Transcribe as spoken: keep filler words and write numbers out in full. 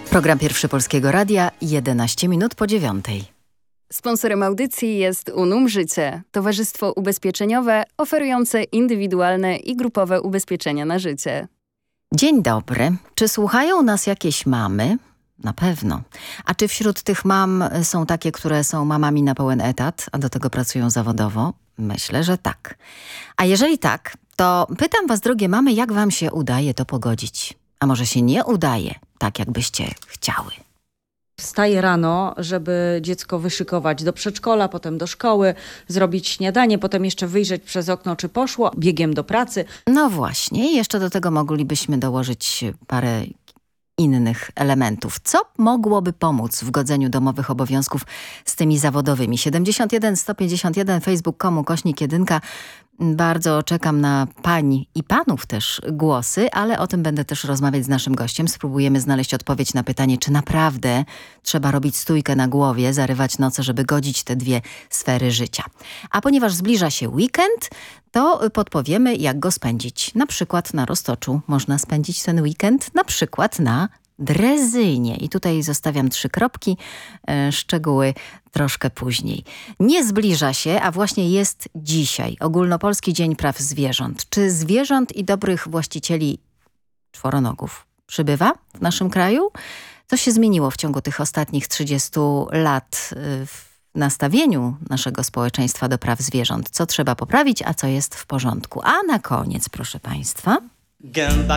Program Pierwszy Polskiego Radia, jedenaście minut po dziewiątej. Sponsorem audycji jest Unum Życie, towarzystwo ubezpieczeniowe oferujące indywidualne i grupowe ubezpieczenia na życie. Dzień dobry. Czy słuchają nas jakieś mamy? Na pewno. A czy wśród tych mam są takie, które są mamami na pełen etat, a do tego pracują zawodowo? Myślę, że tak. A jeżeli tak, to pytam was, drogie mamy, jak wam się udaje to pogodzić? A może się nie udaje, tak jakbyście chciały? Wstaję rano, żeby dziecko wyszykować do przedszkola, potem do szkoły, zrobić śniadanie, potem jeszcze wyjrzeć przez okno, czy poszło, biegiem do pracy. No właśnie, jeszcze do tego moglibyśmy dołożyć parę innych elementów. Co mogłoby pomóc w godzeniu domowych obowiązków z tymi zawodowymi? siedemdziesiąt jeden sto pięćdziesiąt jeden facebook kropka com ukośnik jedynka. Bardzo czekam na pań i panów też głosy, ale o tym będę też rozmawiać z naszym gościem. Spróbujemy znaleźć odpowiedź na pytanie, czy naprawdę trzeba robić stójkę na głowie, zarywać noce, żeby godzić te dwie sfery życia. A ponieważ zbliża się weekend, to podpowiemy, jak go spędzić. Na przykład na Roztoczu można spędzić ten weekend, na przykład na Drezynie. I tutaj zostawiam trzy kropki, e, szczegóły troszkę później. Nie zbliża się, a właśnie jest dzisiaj Ogólnopolski Dzień Praw Zwierząt. Czy zwierząt i dobrych właścicieli czworonogów przybywa w naszym kraju? Co się zmieniło w ciągu tych ostatnich trzydziestu lat w nastawieniu naszego społeczeństwa do praw zwierząt? Co trzeba poprawić, a co jest w porządku? A na koniec, proszę państwa... Gęba